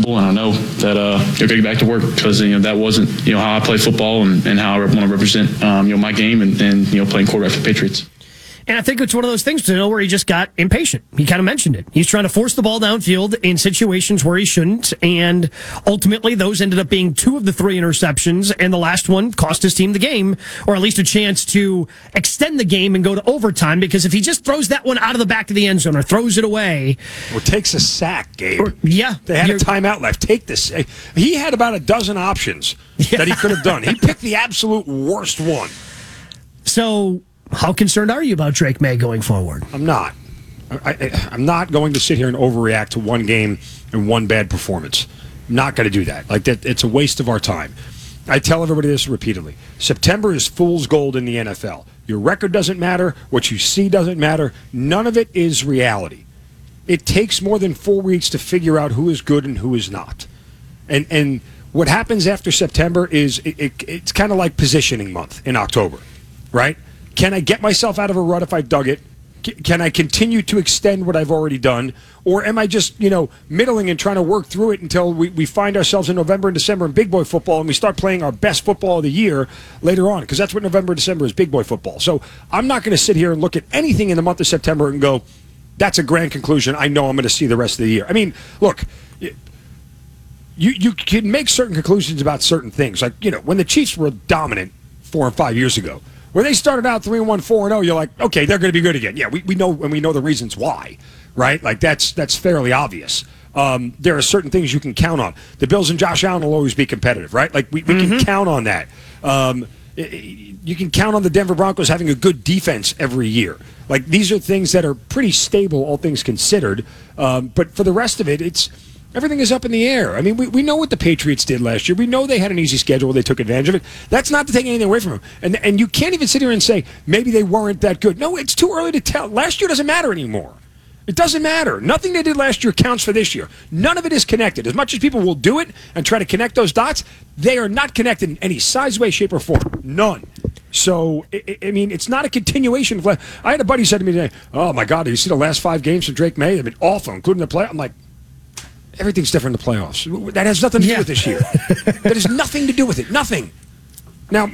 comfortable, and I know that you'll get back to work because that wasn't how I play football and how I want to represent my game and playing quarterback for the Patriots. And I think it's one of those things where he just got impatient. He kind of mentioned it. He's trying to force the ball downfield in situations where he shouldn't, and ultimately those ended up being 2 of the 3 interceptions, and the last one cost his team the game, or at least a chance to extend the game and go to overtime, because if he just throws that one out of the back of the end zone or throws it away... Or takes a sack, Gabe. They had a timeout left. Take this. He had about a dozen options that he could have done. He picked the absolute worst one. So... how concerned are you about Drake Maye going forward? I'm not. I'm not going to sit here and overreact to one game and one bad performance. I'm not going to do that. It's a waste of our time. I tell everybody this repeatedly. September is fool's gold in the NFL. Your record doesn't matter. What you see doesn't matter. None of it is reality. It takes more than 4 weeks to figure out who is good and who is not. And what happens after September is it's kind of like positioning month in October, right? Can I get myself out of a rut if I've dug it? Can I continue to extend what I've already done? Or am I just, middling and trying to work through it until we find ourselves in November and December in big boy football and we start playing our best football of the year later on? Because that's what November and December is, big boy football. So I'm not going to sit here and look at anything in the month of September and go, that's a grand conclusion. I know I'm going to see the rest of the year. I mean, look, you can make certain conclusions about certain things. Like, when the Chiefs were dominant 4 and 5 years ago, where they started out 3-1, 4-0, you're like, okay, they're going to be good again. Yeah, we know, and we know the reasons why, right? Like, that's fairly obvious. There are certain things you can count on. The Bills and Josh Allen will always be competitive, right? Like, we can count on that. You can count on the Denver Broncos having a good defense every year. Like, these are things that are pretty stable, all things considered. But for the rest of it, everything is up in the air. I mean, we know what the Patriots did last year. We know they had an easy schedule. They took advantage of it. That's not to take anything away from them. And you can't even sit here and say, maybe they weren't that good. No, it's too early to tell. Last year doesn't matter anymore. It doesn't matter. Nothing they did last year counts for this year. None of it is connected. As much as people will do it and try to connect those dots, they are not connected in any size, way, shape, or form. None. So, I mean, it's not a continuation. I had a buddy who said to me today, oh, my God, you see the last 5 games from Drake Maye? They've been awful, including the play. I'm like, everything's different in the playoffs. That has nothing to do with this year. That has nothing to do with it. Nothing. Now,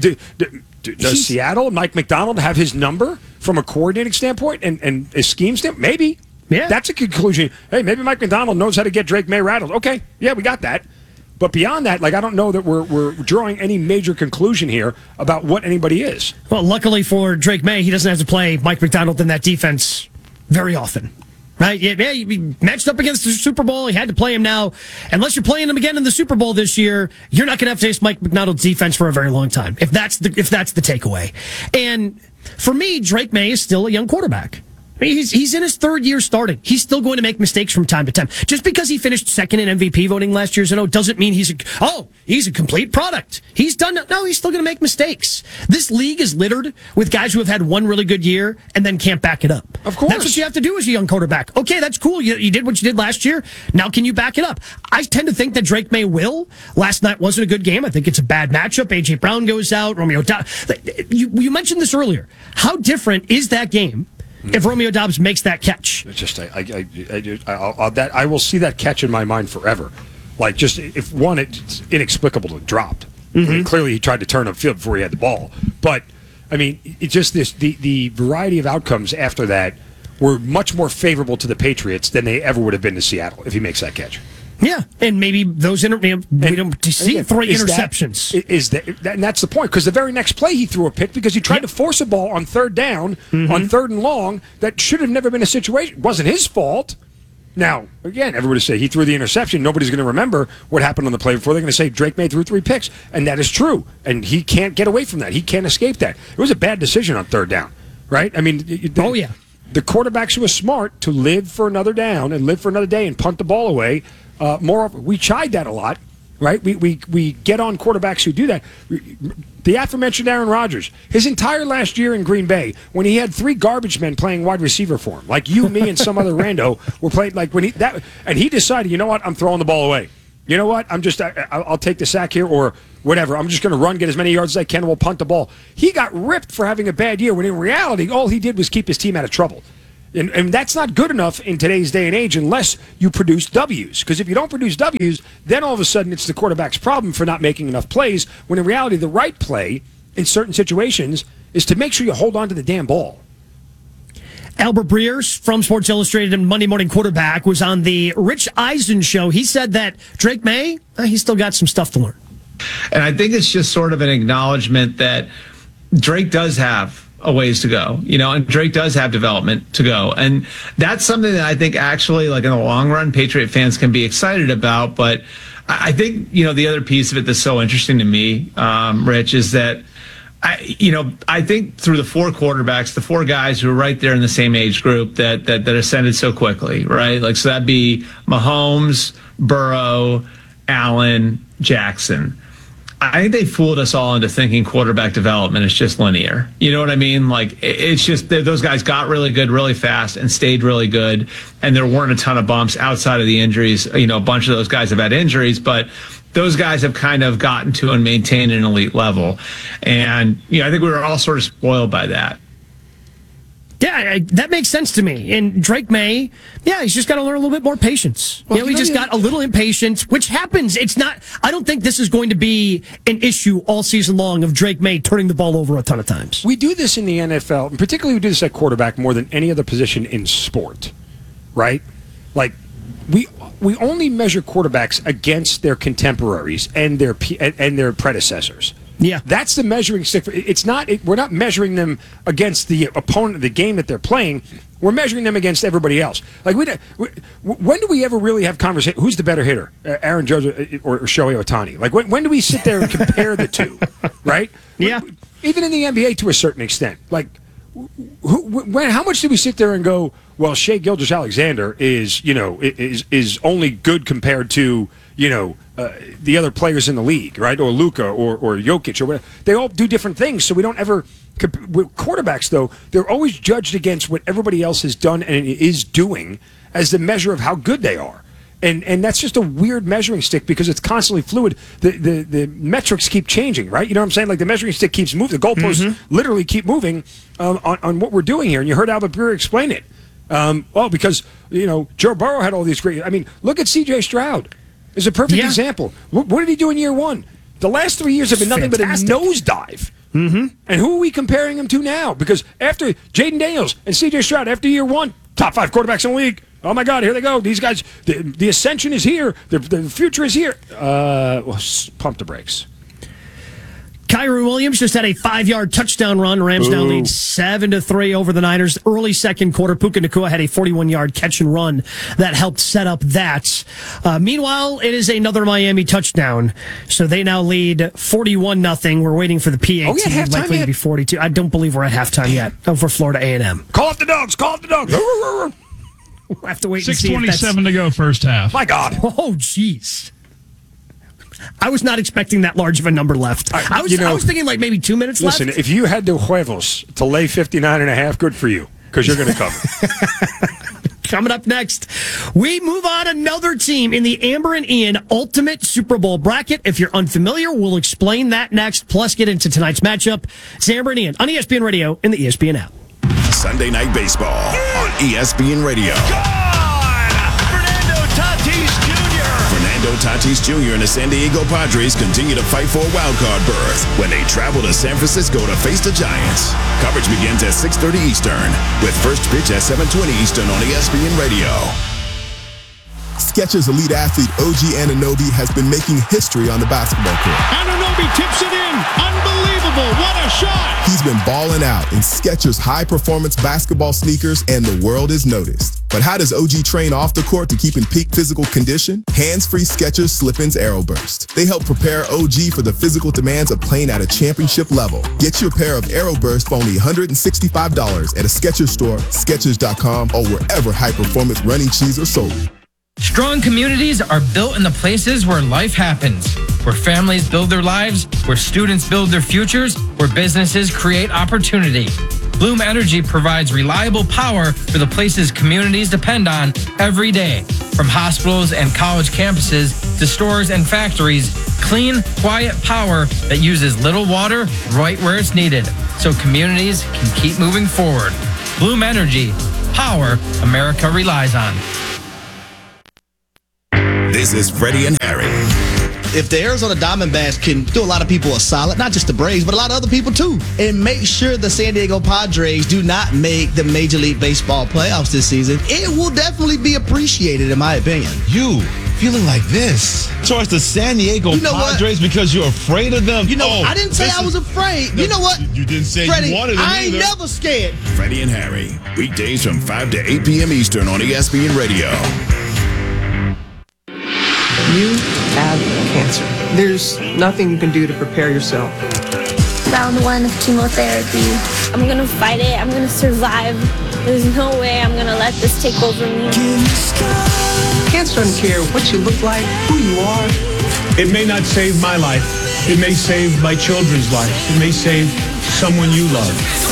does Seattle and Mike McDonald have his number from a coordinating standpoint and a scheme standpoint? Maybe. Yeah. That's a conclusion. Hey, maybe Mike McDonald knows how to get Drake Maye rattled. Okay, yeah, we got that. But beyond that, I don't know that we're drawing any major conclusion here about what anybody is. Well, luckily for Drake Maye, he doesn't have to play Mike McDonald in that defense very often. Right? Yeah, he matched up against the Super Bowl. He had to play him now. Unless you're playing him again in the Super Bowl this year, you're not going to have to face Mike McDonald's defense for a very long time. If that's the takeaway. And for me, Drake Maye is still a young quarterback. I mean, he's in his 3rd year starting. He's still going to make mistakes from time to time. Just because he finished 2nd in MVP voting last year, doesn't mean he's a complete product. He's still going to make mistakes. This league is littered with guys who have had one really good year and then can't back it up. Of course. That's what you have to do as a young quarterback. Okay, that's cool. You did what you did last year. Now can you back it up? I tend to think that Drake Maye will. Last night wasn't a good game. I think it's a bad matchup. A.J. Brown goes out. Romeo Doubs. You mentioned this earlier. How different is that game if Romeo Doubs makes that catch? It's just I will see that catch in my mind forever. Like, just if one, it's inexplicable it dropped. I mean, clearly he tried to turn upfield before he had the ball. But I mean, it's just the variety of outcomes after that were much more favorable to the Patriots than they ever would have been to Seattle if he makes that catch. Yeah, and maybe those we don't see 3 interceptions. And that's the point, because the very next play he threw a pick because he tried to force a ball on 3rd down, on 3rd and long, that should have never been a situation. It wasn't his fault. Now, again, everybody say he threw the interception. Nobody's going to remember what happened on the play before. They're going to say Drake Maye threw 3 picks, and that is true. And he can't get away from that. He can't escape that. It was a bad decision on 3rd down, right? I mean, the quarterbacks who are smart to live for another down and live for another day and punt the ball away. We chide that a lot, right? We get on quarterbacks who do that. The aforementioned Aaron Rodgers, his entire last year in Green Bay, when he had 3 garbage men playing wide receiver for him, like you, me, and some other rando were playing, like and he decided, you know what, I'm throwing the ball away. You know what, I'll take the sack here or whatever. I'm just going to run, get as many yards as I can, and we'll punt the ball. He got ripped for having a bad year when in reality all he did was keep his team out of trouble. And that's not good enough in today's day and age unless you produce W's. Because if you don't produce W's, then all of a sudden it's the quarterback's problem for not making enough plays, when in reality the right play in certain situations is to make sure you hold on to the damn ball. Albert Breers from Sports Illustrated and Monday Morning Quarterback was on the Rich Eisen show. He said that Drake May, he's still got some stuff to learn. And I think it's just sort of an acknowledgement that Drake does have a ways to go, and Drake does have development to go. And that's something that I think actually, like in the long run, Patriot fans can be excited about. But I think, the other piece of it that's so interesting to me, Rich, is that I think through the four quarterbacks, the four guys who are right there in the same age group that ascended so quickly, right? Like, so that'd be Mahomes, Burrow, Allen, Jackson. I think they fooled us all into thinking quarterback development is just linear. You know what I mean? Like, it's just that those guys got really good really fast and stayed really good, and there weren't a ton of bumps outside of the injuries. A bunch of those guys have had injuries, but those guys have kind of gotten to and maintained an elite level. And, I think we were all sort of spoiled by that. Yeah, that makes sense to me. And Drake May, he's just got to learn a little bit more patience. Well, he just got a little impatient, which happens. I don't think this is going to be an issue all season long of Drake May turning the ball over a ton of times. We do this in the NFL, and particularly we do this at quarterback more than any other position in sport, right? Like, we only measure quarterbacks against their contemporaries and their predecessors. Yeah, that's the measuring stick. We're not measuring them against the opponent of the game that they're playing. We're measuring them against everybody else. Like, when do we ever really have conversation? Who's the better hitter, Aaron Judge or Shohei Ohtani? Like, when do we sit there and compare the two? Right? Yeah. Even in the NBA to a certain extent. Like, how much do we sit there and go, well, Shai Gilgeous-Alexander is only good compared to the other players in the league, right? Or Luka or Jokic or whatever. They all do different things, so we don't ever. With quarterbacks, though, they're always judged against what everybody else has done and is doing as the measure of how good they are. And that's just a weird measuring stick because it's constantly fluid. The metrics keep changing, right? You know what I'm saying? Like, the measuring stick keeps moving. The goalposts literally keep moving on what we're doing here. And you heard Albert Breer explain it. Because, Joe Burrow had all these great. I mean, look at C.J. Stroud. Is a perfect example. What did he do in year one? The last 3 years have been nothing but a nosedive. Mm-hmm. And who are we comparing him to now? Because after Jaden Daniels and C.J. Stroud, after year one, top 5 quarterbacks in the league. Oh, my God, here they go. These guys, the ascension is here. The future is here. Pump the brakes. Kyron Williams just had a 5-yard touchdown run. Rams now lead 7-3 over the Niners. Early second quarter, Puka Nacua had a 41-yard catch and run that helped set up that. Meanwhile, it is another Miami touchdown. So they now lead 41-0. We're waiting for the PAT, likely to be 42. I don't believe we're at halftime yet over Florida A&M. Call up the dogs. Call up the dogs. We'll have to wait and see. 6:27 to go first half. My God. Oh, jeez. I was not expecting that large of a number left. I was thinking like maybe 2 minutes left. Listen, if you had the huevos to lay 59.5, good for you, because you're going to cover. Coming up next, we move on another team in the Amber and Ian Ultimate Super Bowl bracket. If you're unfamiliar, we'll explain that next, plus get into tonight's matchup. It's Amber and Ian on ESPN Radio and the ESPN app. Sunday Night Baseball on ESPN Radio. Fernando Tatis Jr. and the San Diego Padres continue to fight for a wildcard berth when they travel to San Francisco to face the Giants. Coverage begins at 6:30 Eastern, with first pitch at 7:20 Eastern on ESPN Radio. Skechers elite athlete OG Anunoby has been making history on the basketball court. Anunoby tips it in. Unbelievable. What a shot. He's been balling out in Skechers high-performance basketball sneakers, and the world is noticed. But how does OG train off the court to keep in peak physical condition? Hands-free Skechers Slip-ins Aeroburst. They help prepare OG for the physical demands of playing at a championship level. Get your pair of Aeroburst for only $165 at a Skechers store, Skechers.com, or wherever high-performance running shoes are sold. Strong communities are built in the places where life happens, where families build their lives, where students build their futures, where businesses create opportunity. Bloom Energy provides reliable power for the places communities depend on every day. From hospitals and college campuses to stores and factories, clean, quiet power that uses little water right where it's needed, so communities can keep moving forward. Bloom Energy, power America relies on. This is Freddie and Harry. If the Arizona Diamondbacks can do a lot of people a solid, not just the Braves, but a lot of other people too, and make sure the San Diego Padres do not make the Major League Baseball playoffs this season, it will definitely be appreciated, in my opinion. You feeling like this towards the San Diego Padres because you're afraid of them? I didn't say I was afraid. You know what? You didn't say Freddie, you wanted them I ain't either. never scared. Freddie and Harry, weekdays from 5 to 8 p.m. Eastern on ESPN Radio. You have cancer. There's nothing you can do to prepare yourself. Round 1 of chemotherapy. I'm gonna fight it. I'm gonna survive. There's no way I'm gonna let this take over me. Cancer doesn't care what you look like, who you are. It may not save my life. It may save my children's lives. It may save someone you love.